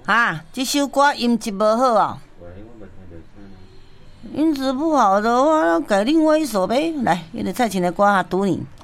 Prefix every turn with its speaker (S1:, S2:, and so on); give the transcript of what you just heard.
S1: 啊，这首歌音质无好哦。音质不好的话，改另外一首呗。来，那个蔡琴的歌啊，赌你。